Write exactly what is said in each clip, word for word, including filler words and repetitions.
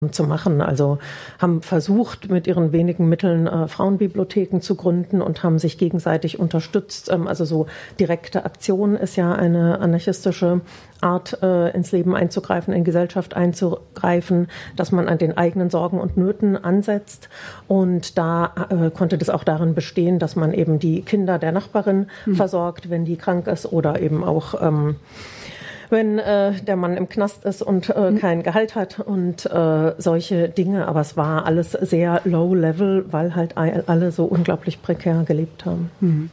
zu machen. Also haben versucht, mit ihren wenigen Mitteln äh, Frauenbibliotheken zu gründen und haben sich gegenseitig unterstützt. Ähm, also so direkte Aktion ist ja eine anarchistische Art, äh, ins Leben einzugreifen, in Gesellschaft einzugreifen, dass man an den eigenen Sorgen und Nöten ansetzt. Und da äh, konnte das auch darin bestehen, dass man eben die Kinder der Nachbarin mhm. versorgt, wenn die krank ist, oder eben auch ähm, wenn äh, der Mann im Knast ist und äh, kein Gehalt hat und äh, solche Dinge. Aber es war alles sehr low level, weil halt alle so unglaublich prekär gelebt haben. Mhm.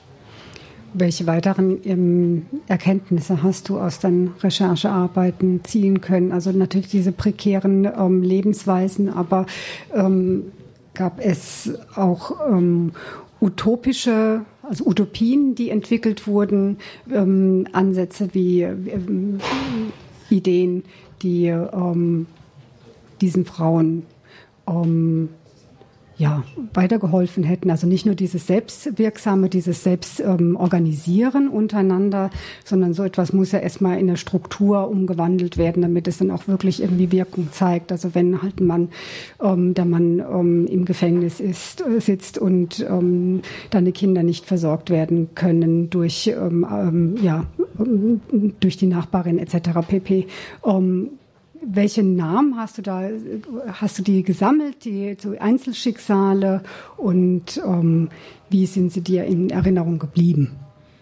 Welche weiteren ähm, Erkenntnisse hast du aus deinen Recherchearbeiten ziehen können? Also natürlich diese prekären ähm, Lebensweisen, aber ähm, gab es auch ähm, utopische, also Utopien, die entwickelt wurden, ähm, Ansätze wie ähm, Ideen, die ähm, diesen Frauen ähm, ja, weitergeholfen hätten. Also nicht nur dieses Selbstwirksame, dieses Selbstorganisieren ähm, untereinander, sondern so etwas muss ja erstmal in der Struktur umgewandelt werden, damit es dann auch wirklich irgendwie Wirkung zeigt. Also wenn halt ein Mann, ähm, der Mann ähm, im Gefängnis ist, äh, sitzt und ähm, deine Kinder nicht versorgt werden können durch, ähm, ähm, ja, durch die Nachbarin et cetera pp. Ähm, Welche Namen hast du da, hast du die gesammelt, die so Einzelschicksale, und ähm, wie sind sie dir in Erinnerung geblieben?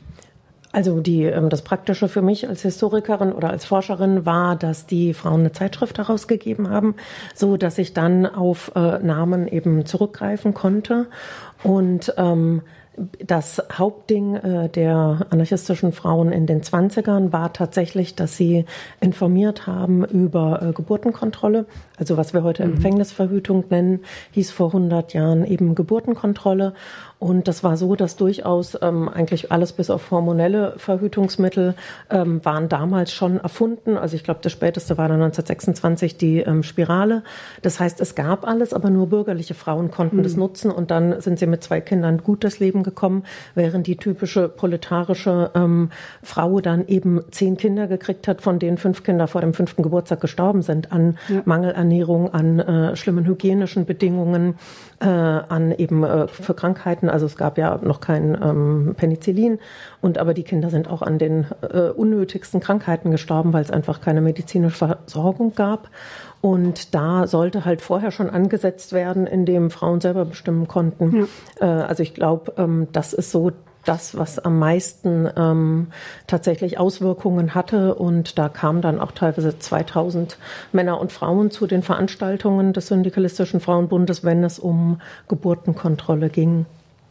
Also die, das Praktische für mich als Historikerin oder als Forscherin war, dass die Frauen eine Zeitschrift herausgegeben haben, so dass ich dann auf äh, Namen eben zurückgreifen konnte. Und ähm, das Hauptding äh, der anarchistischen Frauen in den Zwanzigern war tatsächlich, dass sie informiert haben über äh, Geburtenkontrolle. Also was wir heute mhm. Empfängnisverhütung nennen, hieß vor hundert Jahren eben Geburtenkontrolle. Und das war so, dass durchaus ähm, eigentlich alles bis auf hormonelle Verhütungsmittel ähm, waren damals schon erfunden. Also ich glaube, das späteste war dann neunzehnhundertsechsundzwanzig die ähm, Spirale. Das heißt, es gab alles, aber nur bürgerliche Frauen konnten mhm. das nutzen. Und dann sind sie mit zwei Kindern gut das Leben gekommen, während die typische proletarische ähm, Frau dann eben zehn Kinder gekriegt hat, von denen fünf Kinder vor dem fünften Geburtstag gestorben sind an ja. Mangelernährung, an äh, schlimmen hygienischen Bedingungen, äh, an eben äh, für Krankheiten. Also es gab ja noch kein ähm, Penicillin, und aber die Kinder sind auch an den äh, unnötigsten Krankheiten gestorben, weil es einfach keine medizinische Versorgung gab. Und da sollte halt vorher schon angesetzt werden, indem Frauen selber bestimmen konnten. Ja. Äh, also ich glaube, ähm, das ist so das, was am meisten ähm, tatsächlich Auswirkungen hatte. Und da kamen dann auch teilweise zweitausend Männer und Frauen zu den Veranstaltungen des Syndikalistischen Frauenbundes, wenn es um Geburtenkontrolle ging.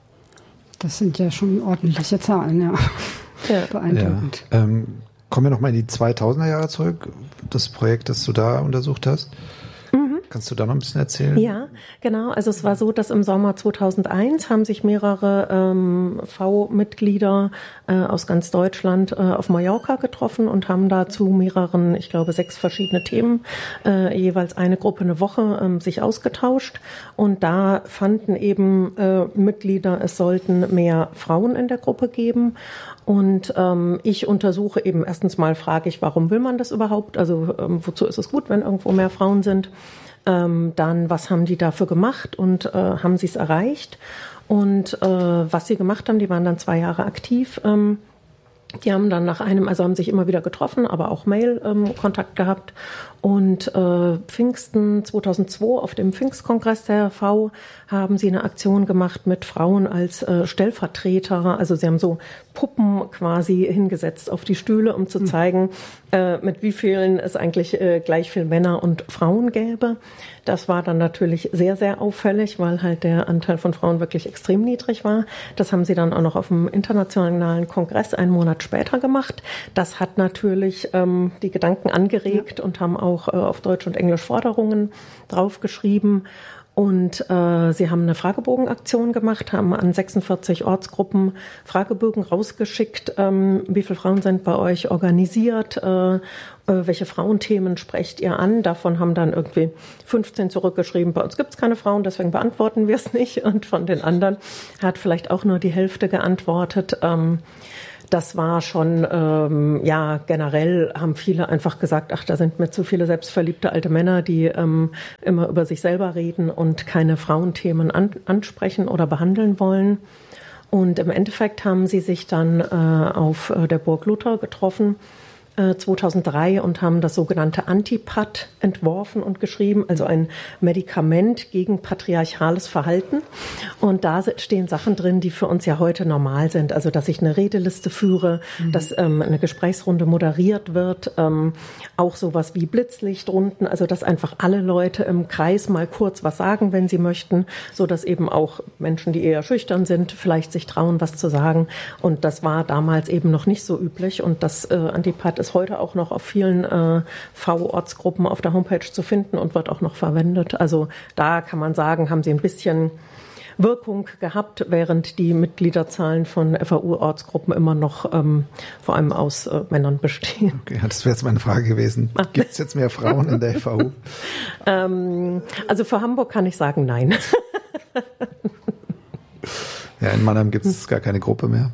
Das sind ja schon ordentliche Zahlen, ja. ja. Beeindruckend. Ja. Ähm, kommen wir nochmal in die zweitausender Jahre zurück, das Projekt, das du da untersucht hast. Kannst du da noch ein bisschen erzählen? Ja, genau. Also es war so, dass im Sommer zweitausendeins haben sich mehrere ähm, V-Mitglieder äh, aus ganz Deutschland äh, auf Mallorca getroffen und haben da zu mehreren, ich glaube, sechs verschiedene Themen, äh, jeweils eine Gruppe eine Woche ähm, sich ausgetauscht. Und da fanden eben äh, Mitglieder, es sollten mehr Frauen in der Gruppe geben. Und ähm, ich untersuche eben erstens mal, frage ich, warum will man das überhaupt? Also ähm, wozu ist es gut, wenn irgendwo mehr Frauen sind? Ähm, dann, was haben die dafür gemacht und äh, haben sie es erreicht? Und äh, was sie gemacht haben, die waren dann zwei Jahre aktiv. Ähm, die haben dann nach einem, also haben sich immer wieder getroffen, aber auch Mail-Kontakt ähm, gehabt. Und äh, Pfingsten zweitausendzwei auf dem Pfingstkongress der R V haben sie eine Aktion gemacht mit Frauen als äh, Stellvertreter. Also sie haben so Puppen quasi hingesetzt auf die Stühle, um zu zeigen, äh, mit wie vielen es eigentlich äh, gleich viel Männer und Frauen gäbe. Das war dann natürlich sehr, sehr auffällig, weil halt der Anteil von Frauen wirklich extrem niedrig war. Das haben sie dann auch noch auf dem internationalen Kongress einen Monat später gemacht. Das hat natürlich ähm, die Gedanken angeregt ja. und haben auch äh, auf Deutsch und Englisch Forderungen draufgeschrieben. Und äh, sie haben eine Fragebogenaktion gemacht, haben an sechsundvierzig Ortsgruppen Fragebögen rausgeschickt. Ähm, wie viele Frauen sind bei euch organisiert? Äh, äh, welche Frauenthemen sprecht ihr an? Davon haben dann irgendwie fünfzehn zurückgeschrieben, bei uns gibt es keine Frauen, deswegen beantworten wir es nicht. Und von den anderen hat vielleicht auch nur die Hälfte geantwortet. Ähm, das war schon, ähm, ja, generell haben viele einfach gesagt, ach, da sind mir zu viele selbstverliebte alte Männer, die ähm, immer über sich selber reden und keine Frauenthemen an, ansprechen oder behandeln wollen. Und im Endeffekt haben sie sich dann äh, auf äh, der Burg Luther getroffen, zweitausenddrei, und haben das sogenannte Antipad entworfen und geschrieben, also ein Medikament gegen patriarchales Verhalten. Und da stehen Sachen drin, die für uns ja heute normal sind. Also, dass ich eine Redeliste führe, mhm. dass ähm, eine Gesprächsrunde moderiert wird, ähm, auch sowas wie Blitzlichtrunden, also dass einfach alle Leute im Kreis mal kurz was sagen, wenn sie möchten, so dass eben auch Menschen, die eher schüchtern sind, vielleicht sich trauen, was zu sagen. Und das war damals eben noch nicht so üblich. Und das äh, Antipad ist heute auch noch auf vielen äh, V-Ortsgruppen auf der Homepage zu finden und wird auch noch verwendet. Also da kann man sagen, haben sie ein bisschen Wirkung gehabt, während die Mitgliederzahlen von F A U-Ortsgruppen immer noch ähm, vor allem aus äh, Männern bestehen. Okay, das wäre jetzt meine Frage gewesen. Gibt es jetzt mehr Frauen in der F A U? ähm, also für Hamburg kann ich sagen, nein. Ja, in Mannheim gibt es gar keine Gruppe mehr.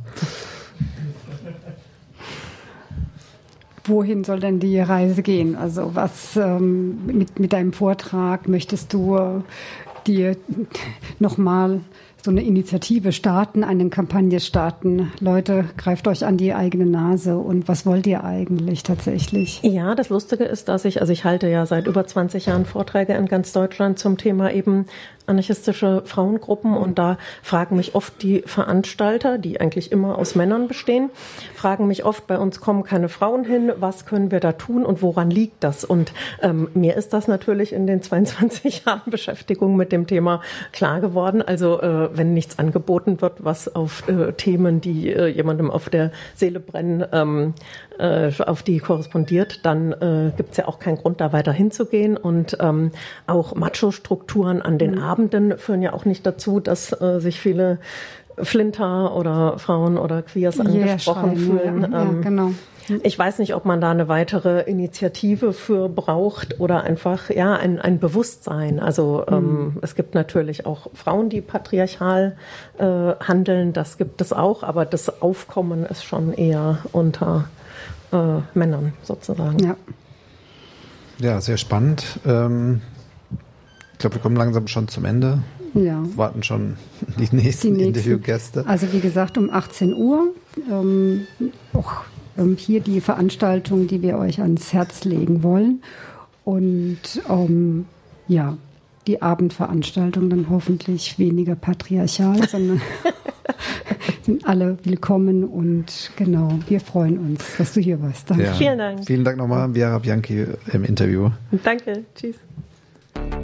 Wohin soll denn die Reise gehen? Also was ähm, mit, mit deinem Vortrag möchtest du äh, dir nochmal so eine Initiative starten, eine Kampagne starten? Leute, greift euch an die eigene Nase. Und was wollt ihr eigentlich tatsächlich? Ja, das Lustige ist, dass ich, also ich halte ja seit über zwanzig Jahren Vorträge in ganz Deutschland zum Thema eben anarchistische Frauengruppen, und da fragen mich oft die Veranstalter, die eigentlich immer aus Männern bestehen, fragen mich oft, bei uns kommen keine Frauen hin, was können wir da tun und woran liegt das? Und ähm, mir ist das natürlich in den zweiundzwanzig Jahren Beschäftigung mit dem Thema klar geworden. Also äh, wenn nichts angeboten wird, was auf äh, Themen, die äh, jemandem auf der Seele brennen, ähm, äh, auf die korrespondiert, dann äh, gibt es ja auch keinen Grund, da weiter hinzugehen. Und ähm, auch Macho-Strukturen an den mhm. Abenden führen ja auch nicht dazu, dass äh, sich viele Flinter oder Frauen oder Queers angesprochen yeah, fühlen. Ja, ähm, ja, genau. Ich weiß nicht, ob man da eine weitere Initiative für braucht oder einfach ja ein, ein Bewusstsein. Also mhm. ähm, es gibt natürlich auch Frauen, die patriarchal äh, handeln, das gibt es auch, aber das Aufkommen ist schon eher unter äh, Männern sozusagen. Ja, ja, sehr spannend. Ähm, ich glaube, wir kommen langsam schon zum Ende. Ja. Warten schon die nächsten, die nächsten Interviewgäste. Also wie gesagt, um achtzehn Uhr ähm, auch ähm, hier die Veranstaltung, die wir euch ans Herz legen wollen. Und ähm, ja, die Abendveranstaltung dann hoffentlich weniger patriarchal, sondern sind alle willkommen, und genau, wir freuen uns, dass du hier warst. Danke. Ja. Vielen Dank. Vielen Dank nochmal, Viera Bianchi im Interview. Danke, tschüss.